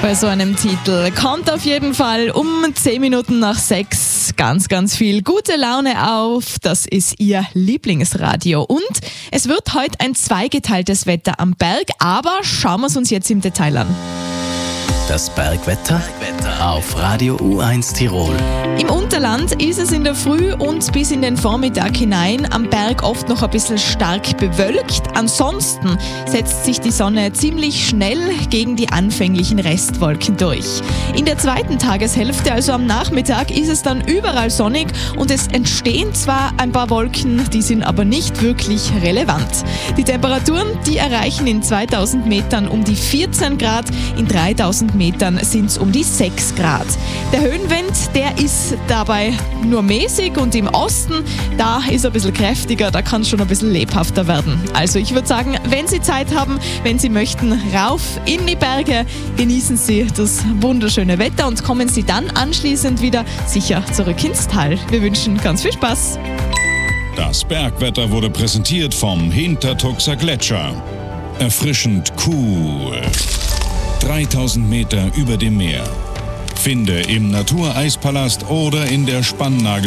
Bei so einem Titel kommt auf jeden Fall um 10 Minuten nach 6 ganz, ganz viel gute Laune auf. Das ist Ihr Lieblingsradio. Und es wird heute ein zweigeteiltes Wetter am Berg, aber schauen wir es uns jetzt im Detail an. Das Bergwetter auf Radio U1 Tirol. Im Unterland ist es in der Früh und bis in den Vormittag hinein am Berg oft noch ein bisschen stark bewölkt. Ansonsten setzt sich die Sonne ziemlich schnell gegen die anfänglichen Restwolken durch. In der zweiten Tageshälfte, also am Nachmittag, ist es dann überall sonnig und es entstehen zwar ein paar Wolken, die sind aber nicht wirklich relevant. Die Temperaturen, die erreichen in 2000 Metern um die 14 Grad, in 3000 Metern sind es um die 6 Grad. Der Höhenwind, der ist dabei nur mäßig und im Osten, da ist er ein bisschen kräftiger, da kann es schon ein bisschen lebhafter werden. Also ich würde sagen, wenn Sie Zeit haben, wenn Sie möchten, rauf in die Berge, genießen Sie das wunderschöne Wetter und kommen Sie dann anschließend wieder sicher zurück ins Tal. Wir wünschen ganz viel Spaß. Das Bergwetter wurde präsentiert vom Hintertuxer Gletscher. Erfrischend cool. 3000 Meter über dem Meer. Finde im Natureispalast oder in der Spannnagel